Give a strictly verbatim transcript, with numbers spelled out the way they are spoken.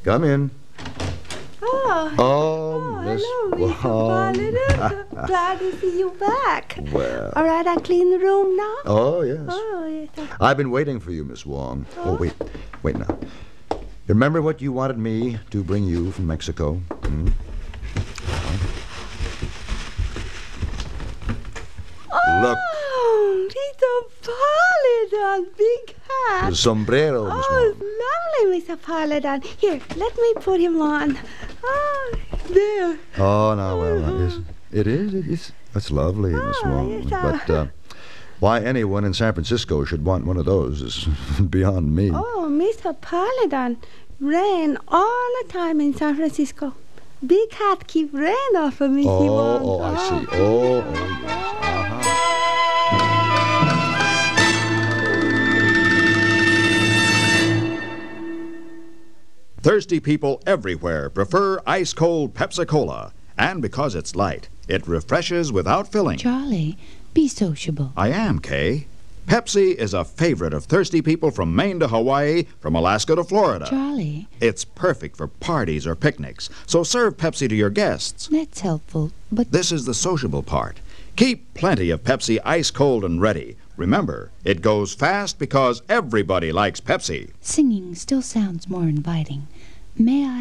Come in. Oh, Oh, Miss hello, Mister Wong. Paladin. Glad to see you back. Well. All right, I clean the room now? Oh, yes. Oh, yes. I- I've been waiting for you, Miss Wong. Oh, Oh. wait. Wait now. Remember what you wanted me to bring you from Mexico? Hmm? Look. Oh, Mister Paladin, big hat. The sombrero, Miss Oh, Wong. it's lovely, Mister Paladin. Here, let me put him on. Oh, there. Oh, no, well, it's, it is. It is. That's lovely, Miss Oh, Wong. yes, uh, But uh, why anyone in San Francisco should want one of those is beyond me. Oh, Mister Paladin, rain all the time in San Francisco. Big hat keep rain off of me. Oh, he won't. oh, I see. Oh, oh, yes. Uh-huh. Thirsty people everywhere prefer ice-cold Pepsi-Cola. And because it's light, it refreshes without filling. Charlie, be sociable. I am, Kay. Pepsi is a favorite of thirsty people from Maine to Hawaii, from Alaska to Florida. Charlie, It's perfect for parties or picnics, so serve Pepsi to your guests. that's helpful, but This is the sociable part. Keep plenty of Pepsi ice-cold and ready. Remember, it goes fast because everybody likes Pepsi. singing still sounds more inviting. May I